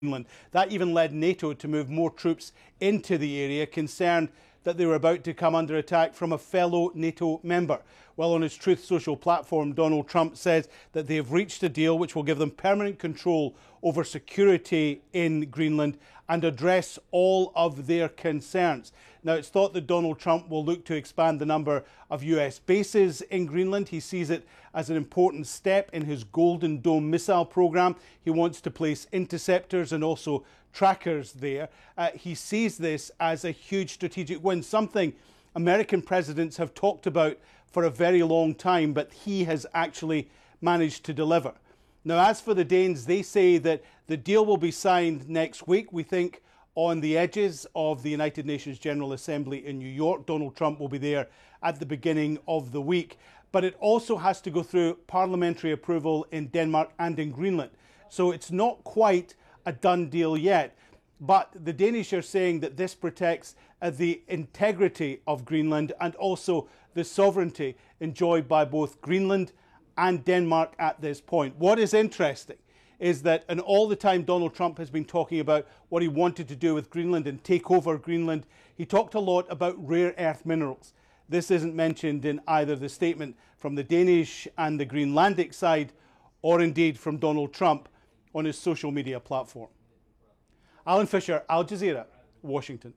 Greenland. That even led NATO to move more troops into the area, concerned that they were about to come under attack from a fellow NATO member. Well, on his Truth Social platform, Donald Trump says that they have reached a deal which will give them permanent control over security in Greenland and address all of their concerns. Now, it's thought that Donald Trump will look to expand the number of US bases in Greenland. He sees it as an important step in his Golden Dome missile program. He wants to place interceptors and also trackers there. He sees this as a huge strategic win, something American presidents have talked about for a very long time, but he has actually managed to deliver. Now, as for the Danes, they say that the deal will be signed next week. We think on the edges of the United Nations General Assembly in New York. Donald Trump will be there at the beginning of the week. But it also has to go through parliamentary approval in Denmark and in Greenland. So it's not quite a done deal yet. But the Danish are saying that this protects the integrity of Greenland and also the sovereignty enjoyed by both Greenland and Denmark at this point. What is interesting is that, and all the time Donald Trump has been talking about what he wanted to do with Greenland and take over Greenland, he talked a lot about rare earth minerals. This isn't mentioned in either the statement from the Danish and the Greenlandic side, or indeed from Donald Trump on his social media platform. Alan Fisher, Al Jazeera, Washington.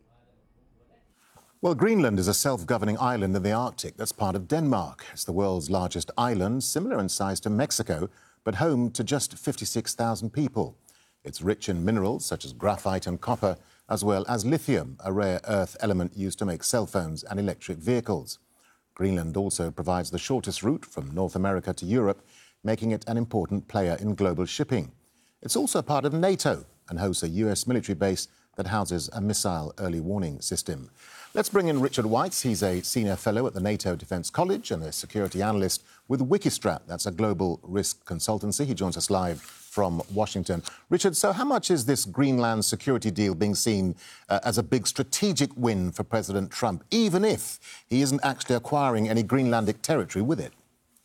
Well, Greenland is a self-governing island in the Arctic that's part of Denmark. It's the world's largest island, similar in size to Mexico, but home to just 56,000 people. It's rich in minerals such as graphite and copper, as well as lithium, a rare earth element used to make cell phones and electric vehicles. Greenland also provides the shortest route from North America to Europe, making it an important player in global shipping. It's also part of NATO and hosts a US military base that houses a missile early warning system. Let's bring in Richard Weitz. He's a senior fellow at the NATO Defence College and a security analyst with Wikistrat. That's a global risk consultancy. He joins us live from Washington. Richard, so how much is this Greenland security deal being seen as a big strategic win for President Trump, even if he isn't actually acquiring any Greenlandic territory with it?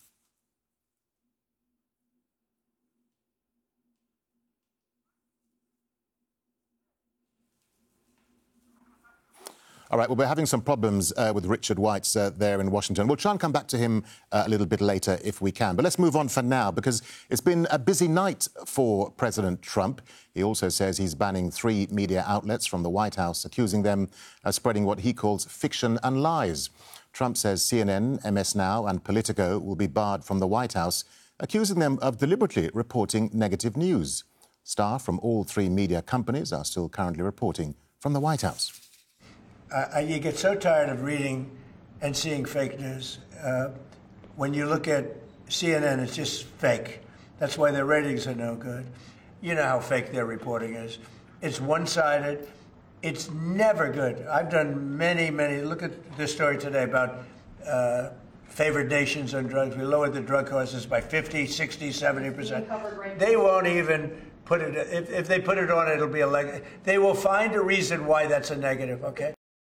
All right, well, we're having some problems with Richard Weitz there in Washington. We'll try and come back to him a little bit later if we can. But let's move on for now, because it's been a busy night for President Trump. He also says he's banning 3 media outlets from the White House, accusing them of spreading what he calls fiction and lies. Trump says CNN, MS Now and Politico will be barred from the White House, accusing them of deliberately reporting negative news. Staff from all 3 media companies are still currently reporting from the White House. You get so tired of reading and seeing fake news. When you look at CNN, it's just fake. That's why their ratings are no good. You know how fake their reporting is. It's one-sided. It's never good. I've done many, look at this story today about favored nations on drugs. We lowered the drug costs by 50, 60, 70%. They won't even put it, if they put it on, it'll be a they will find a reason why that's a negative, okay?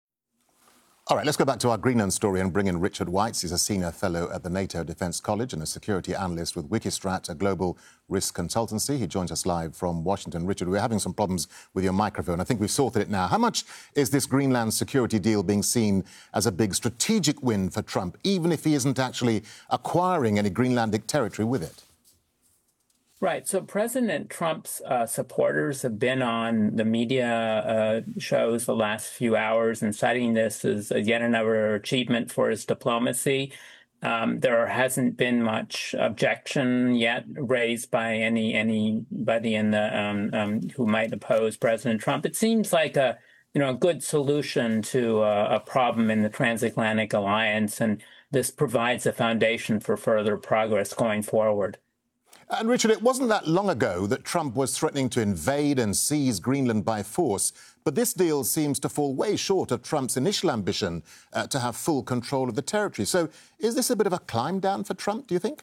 All right, let's go back to our Greenland story and bring in Richard Weitz. He's a senior fellow at the NATO Defence College and a security analyst with Wikistrat, a global risk consultancy. He joins us live from Washington. Richard, we're having some problems with your microphone. I think we've sorted it now. How much is this Greenland security deal being seen as a big strategic win for Trump, even if he isn't actually acquiring any Greenlandic territory with it? Right. So President Trump's supporters have been on the media shows the last few hours and citing this as yet another achievement for his diplomacy. There hasn't been much objection yet raised by anybody in the who might oppose President Trump. It seems like a good solution to a problem in the transatlantic alliance, and this provides a foundation for further progress going forward. And Richard, it wasn't that long ago that Trump was threatening to invade and seize Greenland by force, but this deal seems to fall way short of Trump's initial ambition to have full control of the territory. So is this a bit of a climb down for Trump, do you think?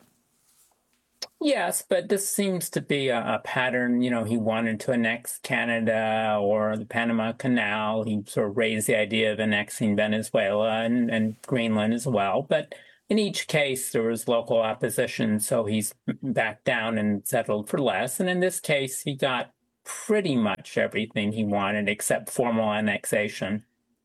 Yes, but this seems to be a pattern. He wanted to annex Canada or the Panama Canal. He sort of raised the idea of annexing Venezuela and Greenland as well. But in each case, there was local opposition, so he's backed down and settled for less. And in this case, he got pretty much everything he wanted except formal annexation.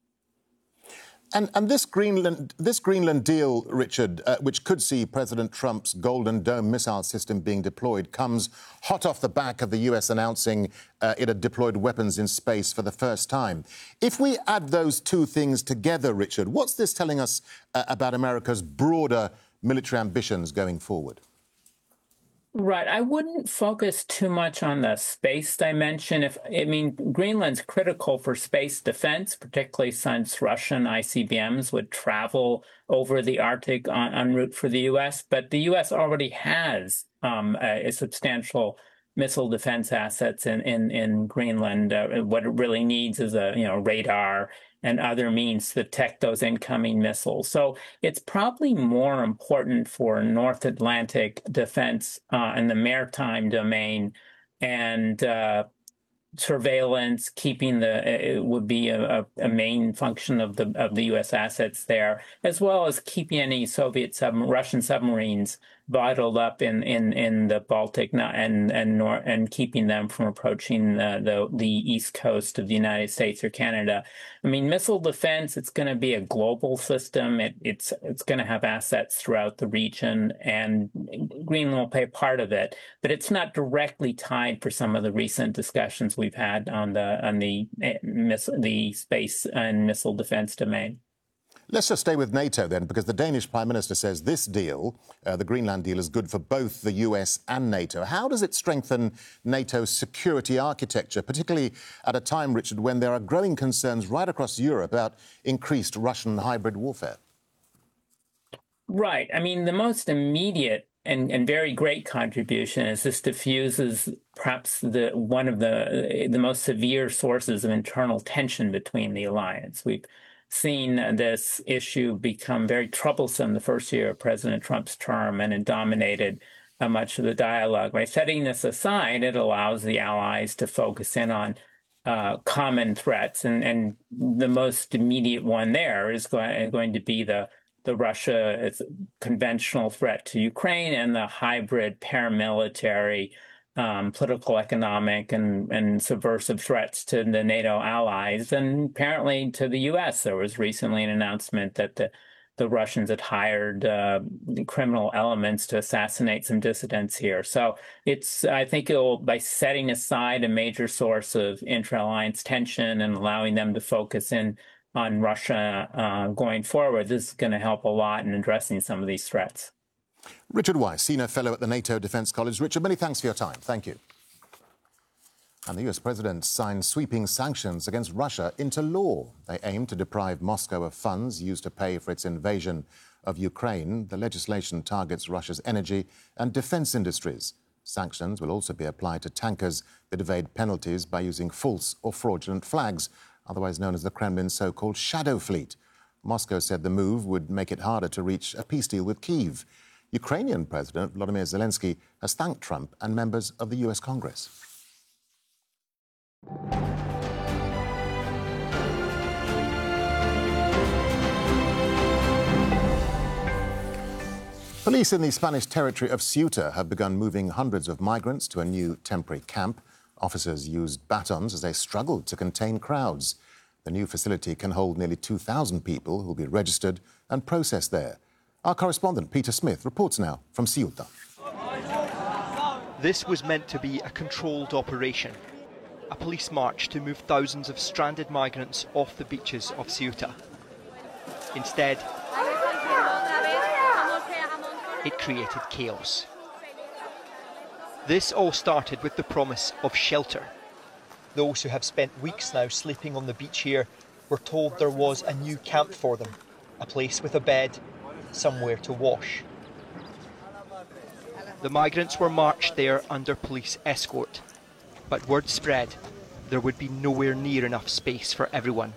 And this Greenland deal, Richard, which could see President Trump's Golden Dome missile system being deployed, comes hot off the back of the US announcing it had deployed weapons in space for the first time. If we add those two things together, Richard, what's this telling us about America's broader military ambitions going forward? Right. I wouldn't focus too much on the space dimension. Greenland's critical for space defense, particularly since Russian ICBMs would travel over the Arctic en route for the U.S. But the U.S. already has a substantial missile defense assets in Greenland. What it really needs is a radar and other means to detect those incoming missiles. So it's probably more important for North Atlantic defense in the maritime domain and surveillance, it would be a main function of the U.S. assets there, as well as keeping any Russian submarines bottled up in the Baltic and keeping them from approaching the east coast of the United States or Canada. Missile defense, it's going to be a global system. It's going to have assets throughout the region, and Greenland will play a part of it. But it's not directly tied for some of the recent discussions we've had on the space and missile defense domain. Let's just stay with NATO then, because the Danish Prime Minister says this deal, the Greenland deal, is good for both the US and NATO. How does it strengthen NATO's security architecture, particularly at a time, Richard, when there are growing concerns right across Europe about increased Russian hybrid warfare? Right. The most immediate and very great contribution is this diffuses perhaps one of the most severe sources of internal tension between the alliance. We've seen this issue become very troublesome the first year of President Trump's term, and it dominated much of the dialogue. By setting this aside, it allows the allies to focus in on common threats, and the most immediate one there is going to be the Russia conventional threat to Ukraine and the hybrid paramilitary political, economic, and subversive threats to the NATO allies, and apparently to the U.S. There was recently an announcement that the Russians had hired criminal elements to assassinate some dissidents here. So I think by setting aside a major source of intra-alliance tension and allowing them to focus in on Russia going forward, this is going to help a lot in addressing some of these threats. Richard Weiss, Senior Fellow at the NATO Defence College. Richard, many thanks for your time. Thank you. And the US President signed sweeping sanctions against Russia into law. They aim to deprive Moscow of funds used to pay for its invasion of Ukraine. The legislation targets Russia's energy and defence industries. Sanctions will also be applied to tankers that evade penalties by using false or fraudulent flags, otherwise known as the Kremlin's so-called shadow fleet. Moscow said the move would make it harder to reach a peace deal with Kyiv. Ukrainian President Volodymyr Zelensky has thanked Trump and members of the US Congress. Police in the Spanish territory of Ceuta have begun moving hundreds of migrants to a new temporary camp. Officers used batons as they struggled to contain crowds. The new facility can hold nearly 2,000 people who will be registered and processed there. Our correspondent, Peter Smith, reports now from Ceuta. This was meant to be a controlled operation, a police march to move thousands of stranded migrants off the beaches of Ceuta. Instead, it created chaos. This all started with the promise of shelter. Those who have spent weeks now sleeping on the beach here were told there was a new camp for them, a place with a bed, somewhere to wash. The migrants were marched there under police escort, but word spread there would be nowhere near enough space for everyone.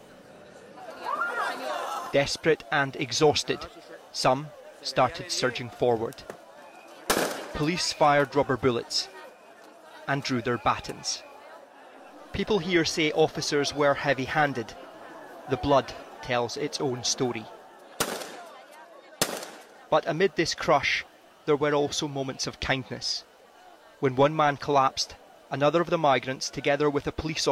Desperate and exhausted, some started surging forward. Police fired rubber bullets and drew their batons. People here say officers were heavy-handed. The blood tells its own story. But amid this crush, there were also moments of kindness. When one man collapsed, Another of the migrants, together with a police